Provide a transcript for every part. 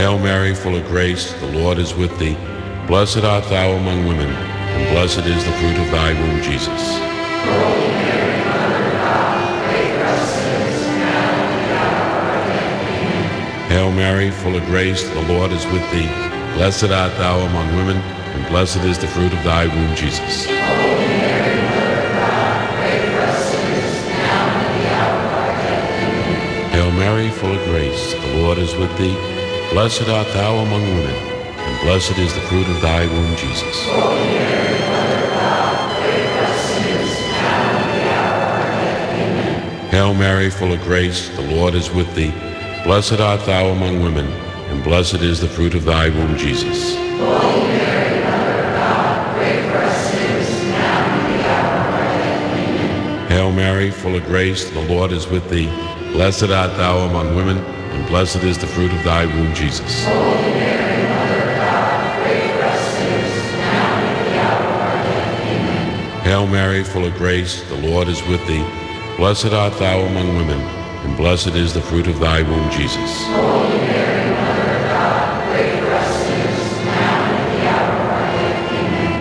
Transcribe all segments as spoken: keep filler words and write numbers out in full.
Hail Mary, full of grace, the Lord is with thee. Blessed art thou among women, and blessed is the fruit of thy womb, Jesus. Holy Mary, Mother of God, pray for us sinners, now and at the hour of our death. Amen. Hail Mary, full of grace, the Lord is with thee. Blessed art thou among women, and blessed is the fruit of thy womb, Jesus. Holy Mary, Mother of God, pray for us sinners, now and at the hour of our death. Amen. Hail Mary, full of grace, the Lord is with thee. Blessed art thou among women, and blessed is the fruit of thy womb, Jesus. Holy Mary, Mother of God, pray for us sinners, now and at the hour of our death. Amen. Hail Mary, full of grace, the Lord is with thee. Blessed art thou among women, and blessed is the fruit of thy womb, Jesus. Holy Mary, Mother of God, pray for us sinners, now and at the hour of our death. Amen. Hail Mary, full of grace, the Lord is with thee. Blessed art thou among women, and blessed is the fruit of thy womb, Jesus. Holy Mary, Mother of God, pray for us sinners, now and at the hour of our death. Amen. Hail Mary, full of grace, the Lord is with thee. Blessed art thou among women, and blessed is the fruit of thy womb, Jesus. Holy Mary, Mother of God, pray for us sinners, now and at the hour of our death.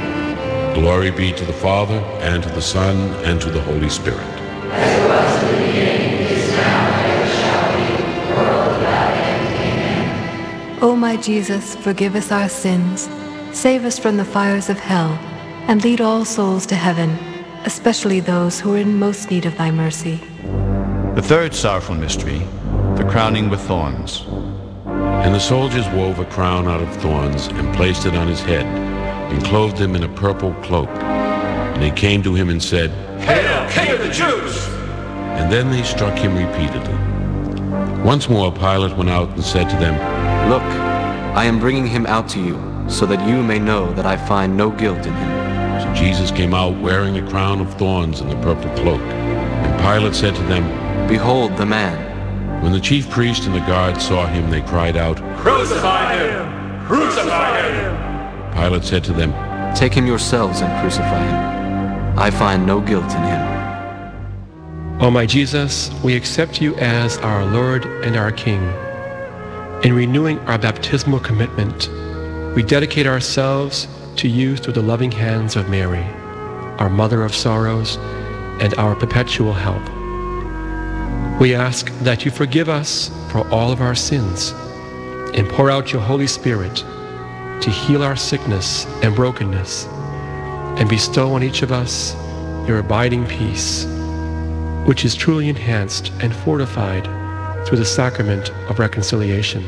Amen. Glory be to the Father, and to the Son, and to the Holy Spirit. As it was in the beginning, is now, and ever shall be, world without end. Amen. O my Jesus, forgive us our sins, save us from the fires of hell, and lead all souls to heaven, especially those who are in most need of thy mercy. The third sorrowful mystery, the crowning with thorns. And the soldiers wove a crown out of thorns, and placed it on his head, and clothed him in a purple cloak. And they came to him and said, Hail, King of the Jews! And then they struck him repeatedly. Once more Pilate went out and said to them, Look, I am bringing him out to you, so that you may know that I find no guilt in him. So Jesus came out wearing a crown of thorns and the purple cloak. And Pilate said to them, Behold the man. When the chief priest and the guards saw him, they cried out, Crucify him! Crucify him! Pilate said to them, Take him yourselves and crucify him. I find no guilt in him. O my Jesus, we accept you as our Lord and our King. In renewing our baptismal commitment, we dedicate ourselves to you through the loving hands of Mary, our Mother of Sorrows and our perpetual help. We ask that you forgive us for all of our sins and pour out your Holy Spirit to heal our sickness and brokenness and bestow on each of us your abiding peace, which is truly enhanced and fortified through the sacrament of reconciliation.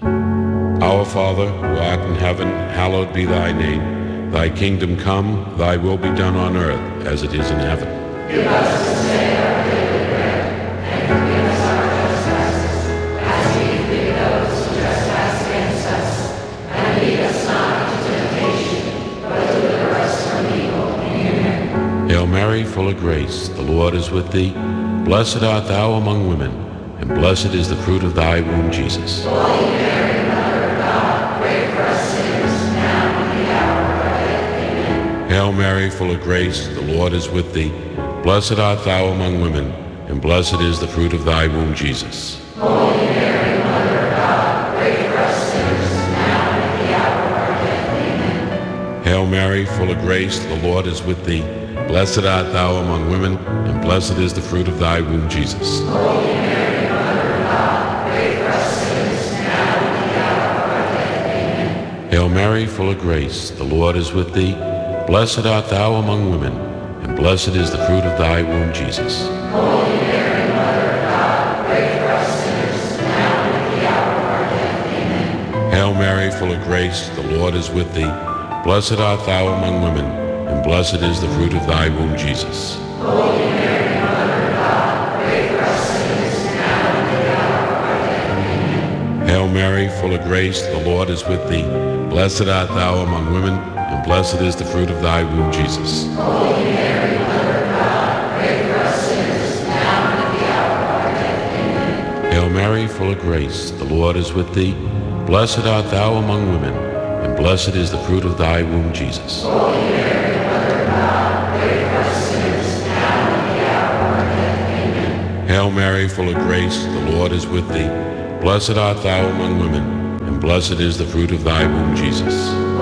Our Father, who art in heaven, hallowed be thy name. Thy kingdom come, thy will be done on earth as it is in heaven. Give us this day our daily bread, and forgive us our trespasses, as we forgive those who trespass against us. And lead us not into temptation, but deliver us from evil. Amen. Hail Mary, full of grace, the Lord is with thee. Blessed art thou among women, and blessed is the fruit of thy womb, Jesus. Holy Mary, Mother of God, pray for us sinners, now and at the hour of our death. Amen. Hail Mary, full of grace, the Lord is with thee. Blessed art thou among women, and blessed is the fruit of thy womb, Jesus. Holy Mary, Mother of God, pray for us sinners, now and at the hour of our death. Amen. Hail Mary, full of grace, the Lord is with thee. Blessed art thou among women, and blessed is the fruit of thy womb, Jesus. Holy Mary, Mother of God, pray for us sinners, now and at the hour of our death. Amen. Hail Mary, full of grace, the Lord is with thee. Blessed art thou among women, and blessed is the fruit of thy womb, Jesus. Holy Mary, Mother of God, pray for us sinners, now and at the hour of our death. Amen. Hail Mary, full of grace, the Lord is with thee. Blessed art thou among women, and blessed is the fruit of thy womb, Jesus. Holy Mary, Mother of God, pray for us sinners, now and at the hour of our death. Amen. Hail Mary, full of grace, the Lord is with thee. Blessed art thou among women, and blessed is the fruit of thy womb, Jesus. Holy Mary, Mother of God, pray for us sinners, now and at the hour of our death. Amen. Hail Mary, full of grace, the Lord is with thee. Blessed art thou among women, and blessed is the fruit of thy womb, Jesus. Holy Mary, Mother of God, pray for us sinners, now and at the hour of our death. Amen. Hail Mary, full of grace, the Lord is with thee. Blessed art thou among women, and blessed is the fruit of thy womb, Jesus.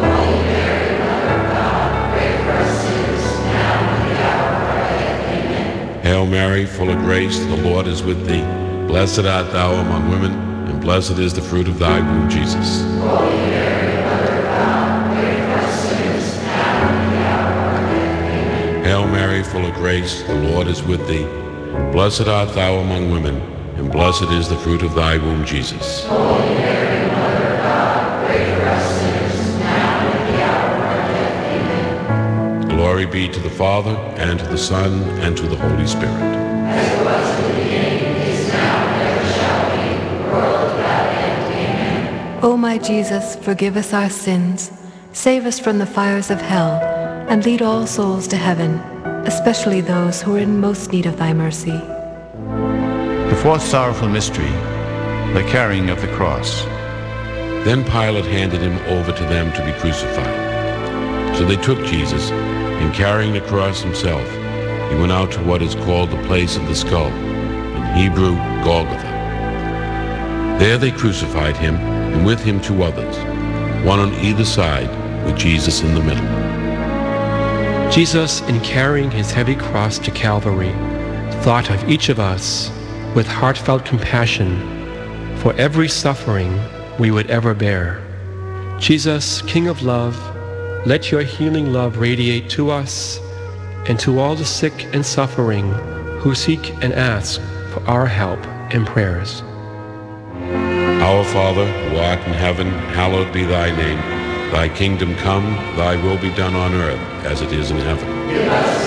Hail Mary, full of grace, the Lord is with thee. Blessed art thou among women, and blessed is the fruit of thy womb, Jesus. Holy Mary, Mother of God, pray for us sinners, now and at the hour of our death. Amen. Hail Mary, full of grace, the Lord is with thee. Blessed art thou among women, and blessed is the fruit of thy womb, Jesus. Holy Mary, Mother of God, pray for us sinners, now and at the hour of our death. Amen. Glory be to the Father, and to the Son, and to the Holy Spirit. As it was in the beginning, is now, and ever shall be, world without end. Amen. O my Jesus, forgive us our sins, save us from the fires of hell, and lead all souls to heaven, especially those who are in most need of thy mercy. The fourth sorrowful mystery, the carrying of the cross. Then Pilate handed him over to them to be crucified. So they took Jesus, and carrying the cross himself, he went out to what is called the place of the skull, in Hebrew, Golgotha. There they crucified him, and with him two others, one on either side, with Jesus in the middle. Jesus, in carrying his heavy cross to Calvary, thought of each of us with heartfelt compassion for every suffering we would ever bear. Jesus, King of love, let your healing love radiate to us and to all the sick and suffering who seek and ask for our help and prayers. Our Father, who art in heaven, hallowed be thy name. Thy kingdom come, thy will be done on earth as it is in heaven. Give us